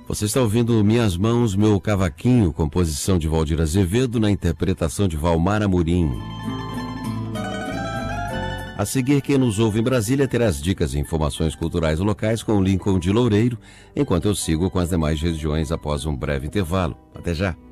Você está ouvindo Minhas Mãos, Meu Cavaquinho, composição de Valdir Azevedo, na interpretação de Valmar Amorim. A seguir, quem nos ouve em Brasília terá as dicas e informações culturais locais com o Lincoln de Loureiro, enquanto eu sigo com as demais regiões após um breve intervalo. Até já!